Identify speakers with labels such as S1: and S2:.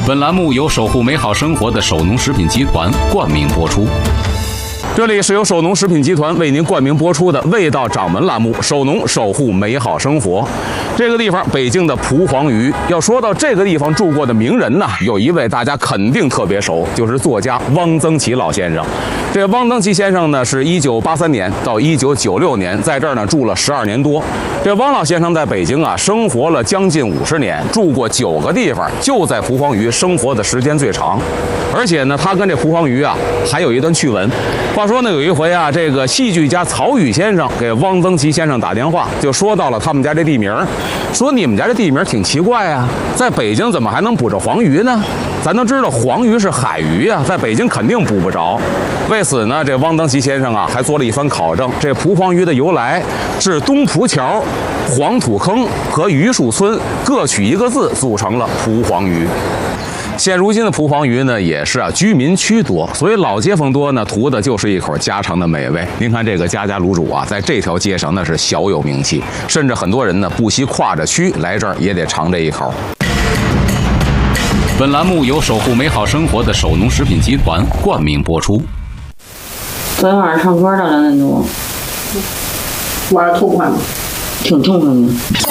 S1: 本栏目由守护美好生活的首农食品集团冠名播出。这里是由首农食品集团为您冠名播出的《味道掌门》栏目，首农守护美好生活。这个地方，北京的蒲黄榆。要说到这个地方住过的名人呢，有一位大家肯定特别熟，就是作家汪曾祺老先生。这个汪曾祺先生呢，是1983年到1996年在这儿呢住了12年多。这汪老先生在北京啊生活了将近50年，住过9个地方，就在蒲黄榆生活的时间最长。而且呢，他跟这蒲黄榆啊还有一段趣闻。话说呢，有一回啊，这个戏剧家曹禺先生给汪曾祺先生打电话，就说到了他们家这地名，说你们家这地名挺奇怪啊，在北京怎么还能捕着黄鱼呢？咱都知道黄鱼是海鱼啊，在北京肯定捕不着。为此呢，这汪曾祺先生啊还做了一番考证，这蒲黄榆的由来是东蒲桥、黄土坑和榆树村各取一个字组成了蒲黄榆。现如今的蒲黄榆呢，也是居民区多，所以老街坊多呢，图的就是一口家常的美味。您看这个家家卤煮啊，在这条街上那是小有名气，甚至很多人呢不惜跨着区来这儿也得尝这一口。本栏目由守护美好生活的首农食品集团冠名播出。
S2: 昨天晚上唱歌的2点多，
S3: 玩得痛快吗？
S2: 挺痛快的。